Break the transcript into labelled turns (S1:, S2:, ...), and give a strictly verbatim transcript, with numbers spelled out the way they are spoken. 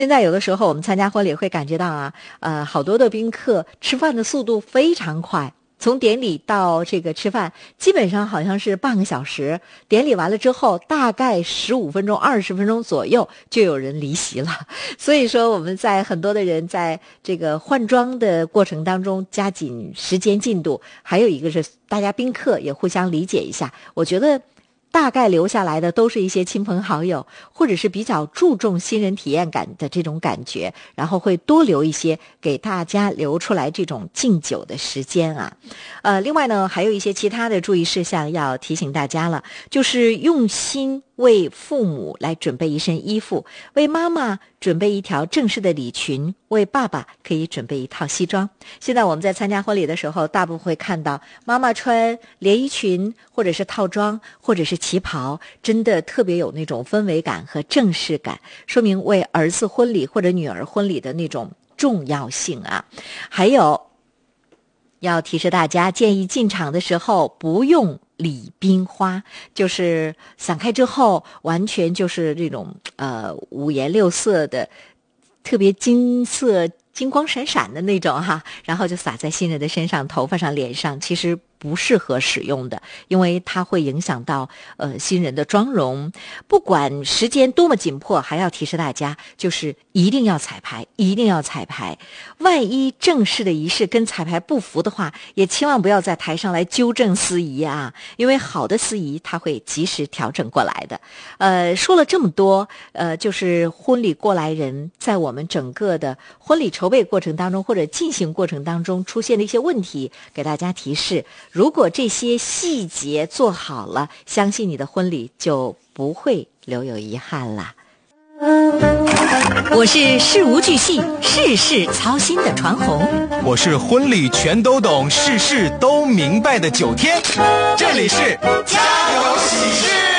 S1: 现在有的时候我们参加婚礼会感觉到啊，呃，好多的宾客吃饭的速度非常快。从典礼到这个吃饭，基本上好像是半个小时。典礼完了之后，大概十五分钟、二十分钟左右就有人离席了。所以说，我们在很多的人在这个换装的过程当中加紧时间进度，还有一个是大家宾客也互相理解一下。我觉得大概留下来的都是一些亲朋好友，或者是比较注重新人体验感的这种感觉，然后会多留一些给大家留出来这种敬酒的时间啊。呃，另外呢，还有一些其他的注意事项要提醒大家了，就是用心为父母来准备一身衣服，为妈妈准备一条正式的礼裙，为爸爸可以准备一套西装。现在我们在参加婚礼的时候，大部分会看到妈妈穿连衣裙，或者是套装，或者是旗袍，真的特别有那种氛围感和正式感，说明为儿子婚礼或者女儿婚礼的那种重要性啊。还有要提示大家，建议进场的时候不用礼宾花，就是散开之后完全就是这种呃五颜六色的，特别金色金光闪闪的那种哈，然后就洒在新人的身上、头发上、脸上，其实不适合使用的，因为它会影响到呃新人的妆容。不管时间多么紧迫，还要提示大家，就是一定要彩排，一定要彩排。万一正式的仪式跟彩排不符的话，也千万不要在台上来纠正司仪啊，因为好的司仪他会及时调整过来的。呃，说了这么多，呃，就是婚礼过来人在我们整个的婚礼筹备过程当中或者进行过程当中出现的一些问题，给大家提示。如果这些细节做好了，相信你的婚礼就不会留有遗憾了。我是事无巨细、事事操心的传红，
S2: 我是婚礼全都懂、事事都明白的九天。这里是家有喜事。